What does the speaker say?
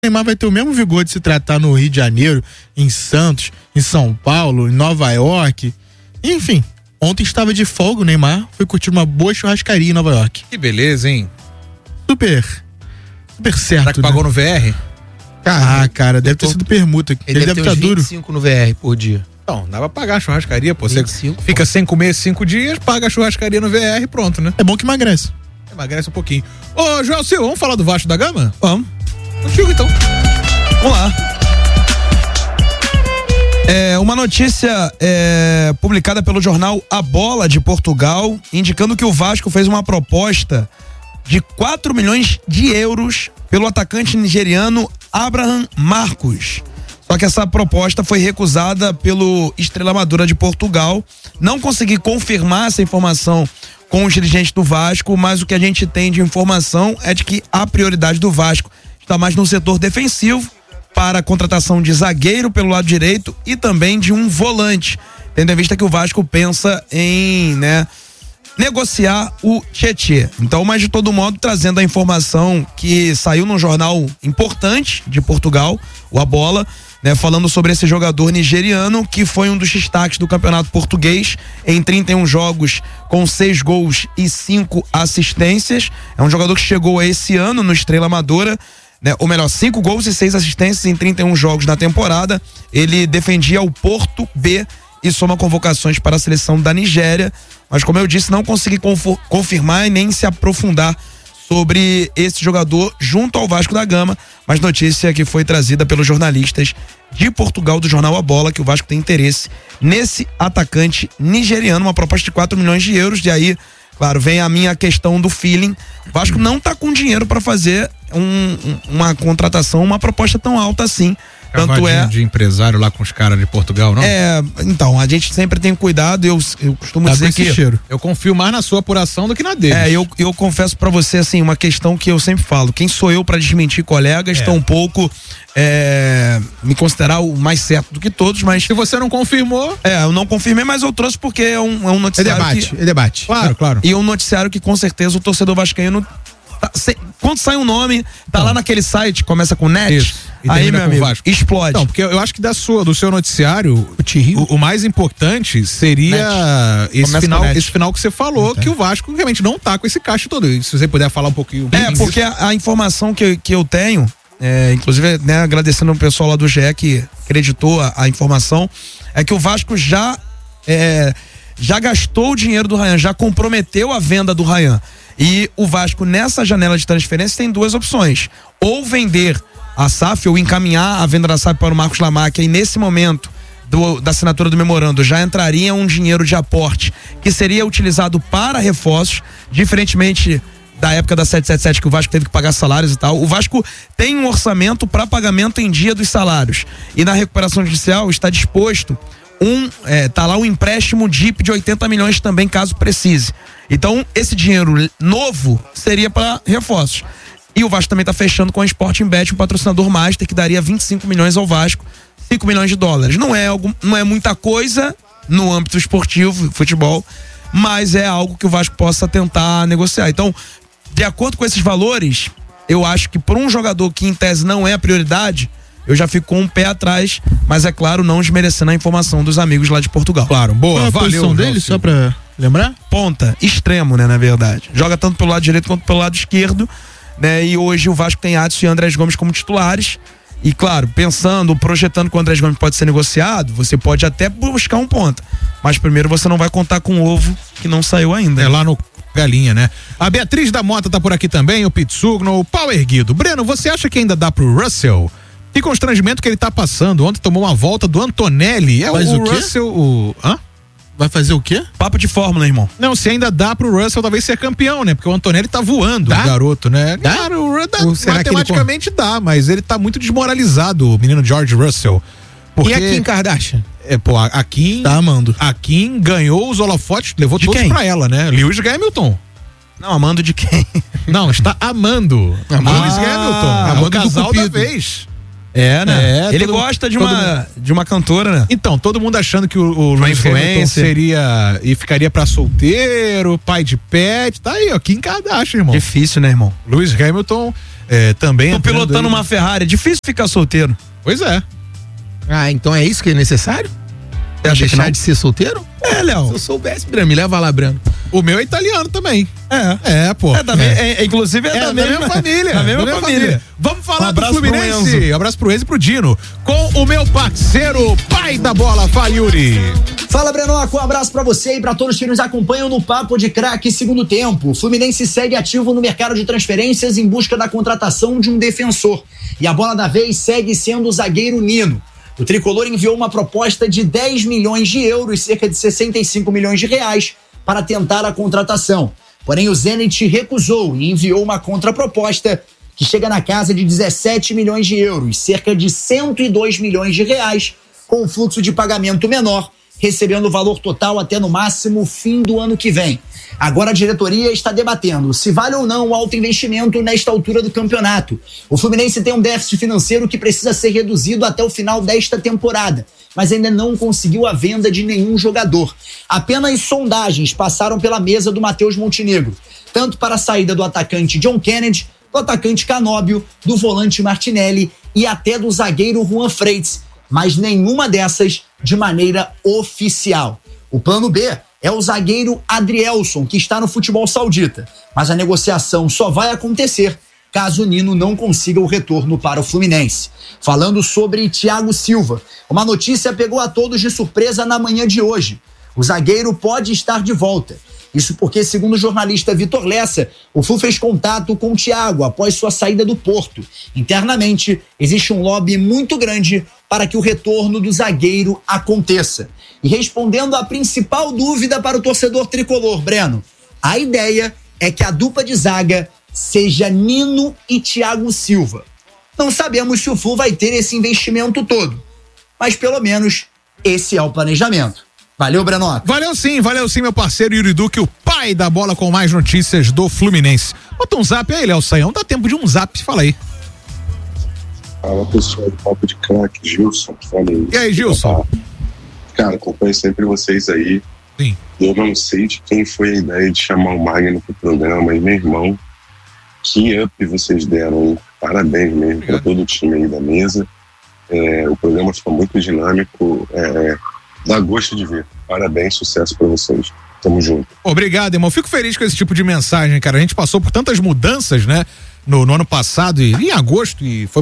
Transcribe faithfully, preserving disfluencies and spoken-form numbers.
Neymar vai ter o mesmo vigor de se tratar no Rio de Janeiro, em Santos, em São Paulo, em Nova York. Enfim, ontem estava de folga o Neymar, foi curtir uma boa churrascaria em Nova York. Que beleza, hein? Super, super certo. Será que pagou né? no V R? Ah, cara, deve ter sido permuta. Ele, ele deve estar duro. vinte e cinco no V R por dia. Não, dá pra pagar a churrascaria, pô. Você vinte e cinco, fica pô. sem comer cinco dias, paga a churrascaria no V R, pronto, né? É bom que emagrece. Emagrece um pouquinho. Ô, Joel Silva, vamos falar do Vasco da Gama? Vamos. Contigo, então. Vamos lá. É, uma notícia é, publicada pelo jornal A Bola de Portugal, indicando que o Vasco fez uma proposta de quatro milhões de euros pelo atacante nigeriano Abraham Marcos. Só que essa proposta foi recusada pelo Estrela Amadora de Portugal. Não consegui confirmar essa informação com os dirigentes do Vasco, mas o que a gente tem de informação é de que a prioridade do Vasco está mais no setor defensivo, para a contratação de zagueiro pelo lado direito e também de um volante, tendo em vista que o Vasco pensa em, né, negociar o Tietê. Então, mas de todo modo, trazendo a informação que saiu num jornal importante de Portugal, o A Bola, né, falando sobre esse jogador nigeriano que foi um dos destaques do campeonato português em trinta e um jogos com seis gols e cinco assistências. É um jogador que chegou esse ano no Estrela Amadora, né, ou melhor, cinco gols e seis assistências em trinta e um jogos na temporada. Ele defendia o Porto B e soma convocações para a seleção da Nigéria, mas como eu disse, não consegui confirmar e nem se aprofundar sobre esse jogador junto ao Vasco da Gama, mas notícia que foi trazida pelos jornalistas de Portugal do jornal A Bola, que o Vasco tem interesse nesse atacante nigeriano, uma proposta de quatro milhões de euros, e aí, claro, vem a minha questão do feeling. O Vasco não tá com dinheiro para fazer um, uma contratação, uma proposta tão alta assim. Tanto é de empresário lá com os caras de Portugal, não? É, então, a gente sempre tem cuidado, eu, eu costumo Tá dizer que cheiro. Eu confio mais na sua apuração do que na dele. É, eu, eu confesso pra você, assim, uma questão que eu sempre falo, quem sou eu pra desmentir colegas, É. tão um pouco é, me considerar o mais certo do que todos, mas... Se você não confirmou... É, eu não confirmei, mas eu trouxe porque é um, é um É noticiário debate, que... é debate. Claro, claro. E um noticiário que com certeza o torcedor vascaíno... Tá, se, quando sai um nome, tá Não. lá naquele site, começa com net, Isso. E aí, termina meu com amigo, Vasco. explode. Não, porque eu acho que da sua, do seu noticiário, O o, o mais importante seria esse Começa final, com net. esse final que você falou, que o Vasco realmente não tá com esse caixa todo. E se você puder falar um pouquinho. É, porque a, a informação que, que eu tenho, é, inclusive, né, agradecendo o pessoal lá do G E que acreditou a, a informação, é que o Vasco já, é, já gastou o dinheiro do Ryan, já comprometeu a venda do Ryan. E o Vasco, nessa janela de transferência, tem duas opções. Ou vender a S A F, ou encaminhar a venda da S A F para o Marcos Lamarck, e nesse momento do, da assinatura do memorando já entraria um dinheiro de aporte que seria utilizado para reforços, diferentemente da época da sete sete sete, que o Vasco teve que pagar salários e tal. O Vasco tem um orçamento para pagamento em dia dos salários, e na recuperação judicial está disposto um, é, tá lá um empréstimo D I P de oitenta milhões também, caso precise. Então, esse dinheiro novo seria para reforços. E o Vasco também está fechando com a Sporting Bet, um patrocinador master, que daria vinte e cinco milhões ao Vasco, cinco milhões de dólares. Não é, algo, não é muita coisa no âmbito esportivo, futebol, mas é algo que o Vasco possa tentar negociar. Então, de acordo com esses valores, eu acho que por um jogador que em tese não é a prioridade, eu já fico com um pé atrás, mas é claro, não desmerecendo a informação dos amigos lá de Portugal. Claro, boa, Qual é a valeu. posição dele, João só pra lembrar? Ponta, extremo, né, na verdade. Joga tanto pelo lado direito quanto pelo lado esquerdo, né? E hoje o Vasco tem Adson e Andrés Gomes como titulares. E claro, pensando, projetando que o Andrés Gomes pode ser negociado, você pode até buscar um ponta. Mas primeiro você não vai contar com o ovo que não saiu ainda. É lá no Galinha, né? A Beatriz da Mota tá por aqui também, o Pitsugno, o pau erguido. Breno, você acha que ainda dá pro Russell? Que constrangimento que ele tá passando. Ontem tomou uma volta do Antonelli. É Mas o, o quê? Russell. O... Hã? Vai fazer o quê? Papo de fórmula, irmão. Não, se ainda dá pro Russell talvez ser campeão, né? Porque o Antonelli tá voando, Dá? o garoto, né? Dá? Claro, o- dá, Ou será que ele matematicamente dá, mas ele tá muito desmoralizado, o menino George Russell. Porque, E a Kim Kardashian? é, pô, a, a Kim, Tá amando. a Kim ganhou os holofotes, levou De todos quem? pra ela, né? Lewis Hamilton. Não, amando de quem? Não, está amando. Amando. Lewis Ah, Hamilton. É o amando do casal da Cupido. vez. É, né? É, Ele todo- gosta de todo uma, de uma cantora, né? Então, todo mundo achando que o, o Lewis Hamilton influencer. seria e ficaria pra solteiro, pai de pet, tá aí, ó, Kim Kardashian, irmão. Difícil, né, irmão? Lewis Hamilton é, também. Tô entrando pilotando aí. uma Ferrari, difícil ficar solteiro. Pois é. Ah, então é isso que é necessário? Você acha que Deixar não? de ser solteiro? É, Se Léo. eu soubesse, Breno, me leva lá, Breno. O meu é italiano também. É. É, pô. É, da me- é, é, inclusive é, É da, mesma, família. Da mesma família. Vamos falar Um abraço do pro Fluminense. Enzo. Um abraço pro Enzo e pro Dino. Com o meu parceiro, pai da bola, Fala, Yuri. Fala, Brenoco, um abraço pra você e pra todos que nos acompanham no Papo de Craque segundo tempo. O Fluminense segue ativo no mercado de transferências em busca da contratação de um defensor. E a bola da vez segue sendo o zagueiro Nino. O tricolor enviou uma proposta de dez milhões de euros, cerca de sessenta e cinco milhões de reais, para tentar a contratação. Porém, o Zenit recusou e enviou uma contraproposta que chega na casa de dezessete milhões de euros, cerca de cento e dois milhões de reais, com um fluxo de pagamento menor, recebendo o valor total até no máximo fim do ano que vem. Agora a diretoria está debatendo se vale ou não o alto investimento nesta altura do campeonato. O Fluminense tem um déficit financeiro que precisa ser reduzido até o final desta temporada, mas ainda não conseguiu a venda de nenhum jogador. Apenas sondagens passaram pela mesa do Matheus Montenegro, tanto para a saída do atacante John Kennedy, do atacante Canóbio, do volante Martinelli e até do zagueiro Juan Freitas, mas nenhuma dessas de maneira oficial. O plano B é o zagueiro Adrielson, que está no futebol saudita, mas a negociação só vai acontecer caso o Nino não consiga o retorno para o Fluminense. Falando sobre Thiago Silva, uma notícia pegou a todos de surpresa na manhã de hoje. O zagueiro pode estar de volta. Isso porque, segundo o jornalista Vitor Lessa, o Flu fez contato com o Thiago após sua saída do Porto. Internamente, existe um lobby muito grande para que o retorno do zagueiro aconteça. E respondendo à principal dúvida para o torcedor tricolor, Breno, a ideia é que a dupla de zaga seja Nino e Thiago Silva. Não sabemos se o Flu vai ter esse investimento todo, mas pelo menos esse é o planejamento. Valeu, Breno. Valeu sim, valeu sim, meu parceiro Yuri Duque, o pai da bola com mais notícias do Fluminense. Bota um zap aí, Léo Saião, dá tempo de um zap, fala aí. Fala pessoal do Papo de Craque, Gilson. Falei. E aí, Gilson? Cara, acompanho sempre vocês aí. Sim. Eu não sei de quem foi a ideia de chamar o Magno pro programa. E meu irmão, que up vocês deram, hein? Parabéns mesmo para todo o time aí da mesa. É, o programa ficou muito dinâmico. É, dá gosto de ver. Parabéns, sucesso para vocês. Tamo junto. Obrigado, irmão. Fico feliz com esse tipo de mensagem, cara. A gente passou por tantas mudanças, né? No, no ano passado e em agosto, e foi